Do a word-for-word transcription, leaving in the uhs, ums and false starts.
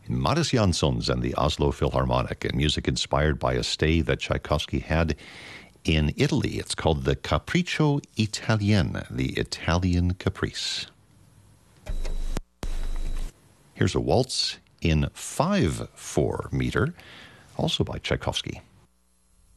Maris Jansons and the Oslo Philharmonic, and music inspired by a stay that Tchaikovsky had in Italy. It's called the Capriccio Italien, the Italian Caprice. Here's a waltz in five four meter, also by Tchaikovsky.